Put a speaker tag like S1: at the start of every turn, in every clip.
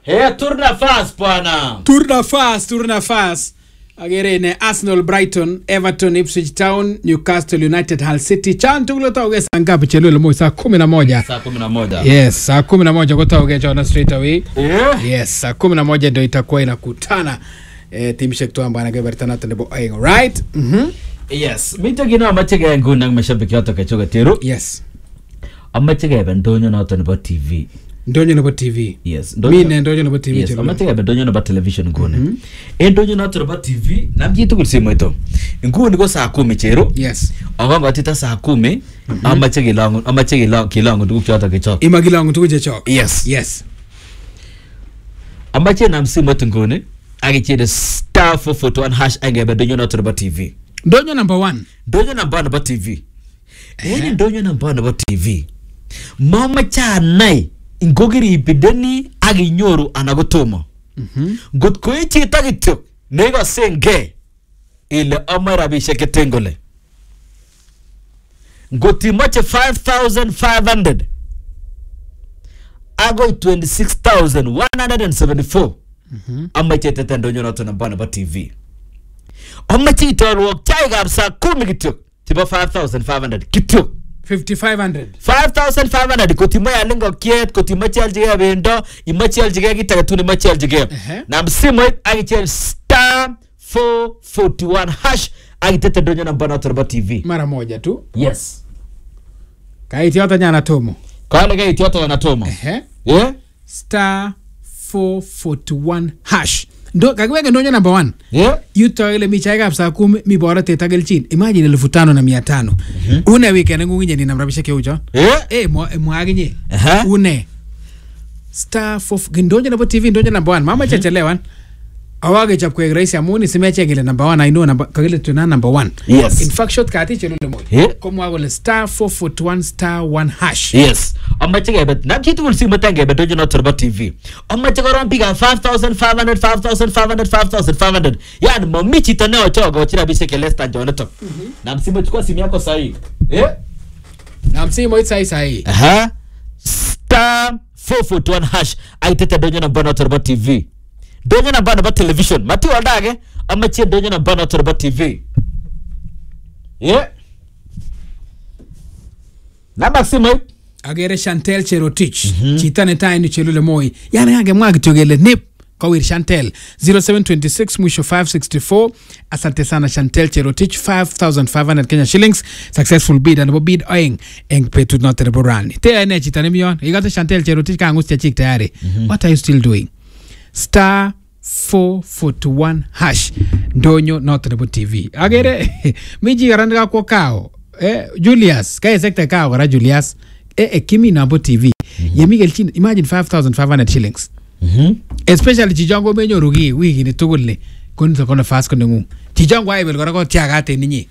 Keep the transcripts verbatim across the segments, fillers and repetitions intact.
S1: Hey, tour nafas bwana.
S2: Tour nafas, tour nafas. Agere ne Arsenal, Brighton, Everton, Ipswich Town, Newcastle United, Hull City. Chan tukulo tauge saa ngapi chelule mo saa kumi na moja.
S1: Saa kumi na moja.
S2: Yes, saa kumi na moja kwa tauge chona straight away.
S1: Yeah.
S2: Yes, saa kumi na moja ndio itakuwa inakutana. Eh, team shekto ambana gebertana tandebo aying, right? Mhm.
S1: Yes, mita gina amachege nguna mashabiki yote kachoga tiru.
S2: Yes.
S1: Amachege bendonyo na oto nebo T V.
S2: Ndonyo nebo T V.
S1: Yes,
S2: ndonyo. Mine ndonyo nebo T V.
S1: Yes, amachege bendonyo nebo television ngune. Mm -hmm. Ndonyo na oto nebo T V, namjitu kulsimo ito. Nguni ko saa kumi chero.
S2: Yes.
S1: Awango atita saa kumi, mm -hmm. amachege langu, amachege langu kilangu ndugu yote kachoga.
S2: Ima kilangu ndugu jechoga.
S1: Yes.
S2: Yes.
S1: Amachege namsimo ito ngune. Agichede star four four one hash angebe ndonyo na oto nebo T V.
S2: Ndonyo number one.
S1: Ndonyo number one nebo T V. Eni ndonyo number one nebo T V. Mama cha nai ingogiri ibideni aginyoru anagotomo. Mhm. Gut ko ichita gityo nego senge ile amara bisheke tengole. Ngoti mache five thousand five hundred. Ago twenty-six thousand one hundred seventy-four. Mhm. Amache tete ndonyo na tona bana ba T V. Amache itoro chai gabsa kumi gityo. Tiba five thousand five hundred gityo.
S2: fifty-five hundred.
S1: five thousand five hundred kotimo ya lengo kiet kotimo chaljiga bendo imachi aljiga gitaka tuni machi aljiga na msimu agichel star four four one hash agitete donyo na bana torba T V
S2: mara moja tu.
S1: Yes,
S2: kaiti yote nyana tomo
S1: kale kaiti yote wana tomo
S2: ehe
S1: yeah
S2: star four four one hash ndo kakiweke ndonyo number one.
S1: Yeah,
S2: yuto ile michai kapsa kumi mi bora teta gelchin imagine elfu tano na mia tano. Mm -hmm. Une weekend ngunginye ni namrabisha keucho.
S1: yeah
S2: Eh mo mwaginye.
S1: Uh -huh.
S2: Une star four ndonyo number T V ndonyo number one mama. Mm -hmm. Chachelewan awage chap kweg raisi amuni simeche ngile number one I know number kagile tuna number one.
S1: Yes,
S2: in fact shot kati chelule mo.
S1: Yeah,
S2: komo agole star four four one star one hash.
S1: yes amache bet na kitu ulsimo tange bet donyo na torba T V amache goron piga five thousand five hundred five thousand five hundred five thousand five hundred yani mamichi taneo chogo chira biseke lesta jona to. Mm -hmm. Na msimo chukua simu yako sahi eh
S2: na msimo it's sahi sahi.
S1: aha star four four one hash aitete donyo na bana torba T V donyo na bana ba television mati wadage amache donyo na bana torba T V yeah na maximo
S2: agere Chantel Cherotich. Mm -hmm. Chitane taini chelule moi yani hange mwagi togele nip kawir Chantel zero seven two six mwisho five sixty-four. Asante sana Chantel Cherotich, five thousand five hundred Kenya shillings. Successful bid and bid oing eng petu not the borani te ene chitane mion you got Chantel Cherotich ka angustia chik tayari. Mm -hmm. What are you still doing? Star four four one hash ndonyo not the T V agere miji garandika kwa kao eh Julius kaya sekta kao gara Julius eh eh kimi nabo T V. Mm -hmm. Yemi gelchin imagine five thousand five hundred shillings. Mhm. Especially chijango menyo rugi wiki ni tugule kunzo kona fast kono ngu chijango ai bel gorako tiagate ninyi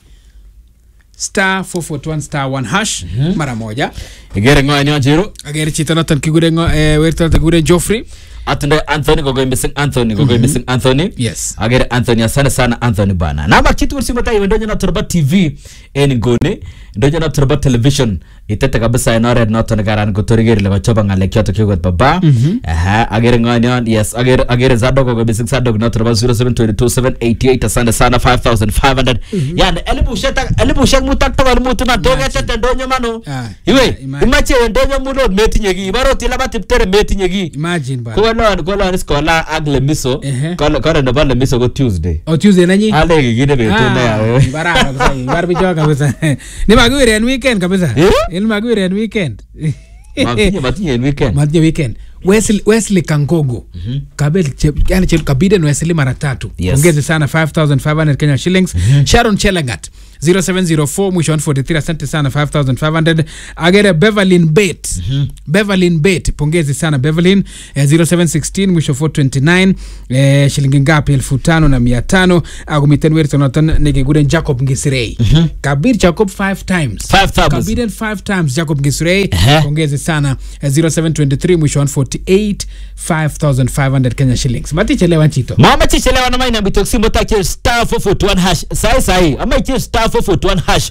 S2: star four four one star one hash. Mm -hmm. Mara moja
S1: igere ngo anyo jiro
S2: agere chitana tan kigure ngo eh werta kigure Joffrey
S1: atunde Anthony gogo missing Anthony gogo mm -hmm. missing Anthony.
S2: Yes,
S1: agere Anthony asana sana Anthony bana na makitu ursimo tayi ndonyo na torba T V en ngone ndonyo na torba television itete kabisa ina red not on garan gotorigere le bachoba ngale kyoto kyogot baba. Mm -hmm. Aha agere ngone yes agere agere zadog gogo missing zadog na torba zero seven two two seven eight eight asana sana five thousand five hundred. Mm -hmm. Yani elibu sheta elibu shek mutak to mutu na toge tete ndonyo mano. Ah, iwe imache ndonyo mulo metinyegi baro tilaba tiptere metinyegi
S2: imagine ba
S1: Kolon kolon skola agle miso kolon kolon no le miso go Tuesday.
S2: O Tuesday nanyi?
S1: Ale gigine betu na yawe.
S2: Bara kabisa. Bar bijo kabisa. Ni magwire en weekend kabisa. Ni magwire en weekend.
S1: Matinye matinye en weekend.
S2: Matinye weekend. Wesley Wesley Kangogo. Mm -hmm. Kabel yani chel kabide no Wesley mara tatu.
S1: Yes.
S2: Ongeze sana five thousand five hundred Kenya shillings. Mm -hmm. Sharon Chelangat zero seven zero four mwisho one forty-three asante sana five thousand five hundred. Agere Beverlyn Bate. Mm -hmm. Beverlyn Bate pongezi sana Beverlyn eh, zero seven one six mwisho four twenty-nine eh, shilingi ngapi elfu tano na mia tano agumiten werto notan negegure Jacob Ngisirei. Mm -hmm. Kabir Jacob five times.
S1: Five times.
S2: Kabir five times Jacob Ngisirei. Uh -huh. Pongezi sana eh, zero seven two three mwisho one forty-eight five thousand five hundred Kenya shillings. Mati chelewa chito.
S1: Mama chelewa na maina bitoksi mota star four four one hash. Sai sai. Ama star four four one hash.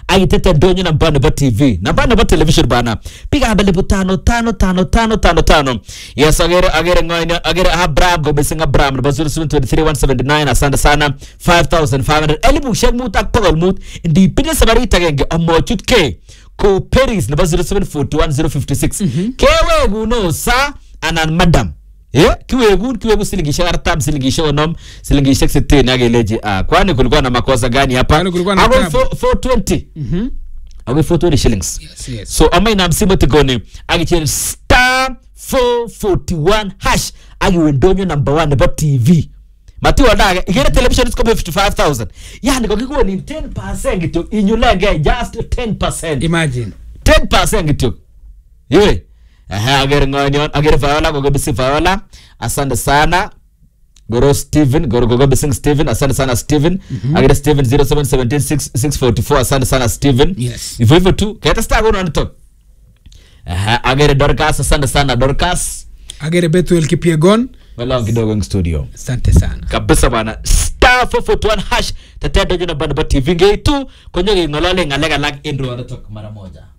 S1: agitete ndonyo namba nebo T V namba nebo television bana piga bele tano tano tano tano tano tano yes agere agere ngoina agere Abraham go mesinga Abraham nebo zero seven two three one seven nine asante sana five thousand five hundred elibu shek mut ak pagol mut ndi pide sabarita agenge amochut ke ko Paris nebo zero seven four one zero five six kewe guno sa anan madam eh kiwegun kiwegu silingishek artam silingishek onom silingishek sitini ageleje ah kwani kulikuwa na makosa gani hapa hapo four twenty mhm hapo four twenty shillings
S2: yes, yes.
S1: So amai na msimu tigoni agichen star four forty one hash agiwendonyo number one about T V mati wadaga igere television is come fifty-five thousand yani kwa kikuwa ni ten percent gitu inyulenge just ten percent
S2: imagine
S1: ten percent gitu yewe aha agere ngonyon agere Viola gogo bisi Viola asante sana goro Steven goro gogo bisi Steven asante sana Steven mm-hmm. agere Steven zero seven one seven six six four four asante sana Steven
S2: yes
S1: hivyo hivyo tu kaita star gono anatok aha agere Dorcas asante sana Dorcas
S2: agere Bethuel Kipiegon
S1: wala kidogo ng studio
S2: asante sana
S1: kabisa bana star four four one hash tatea dojo na bana ba T V ngeitu konyo ngolole ngalega lag indro anatok mara moja.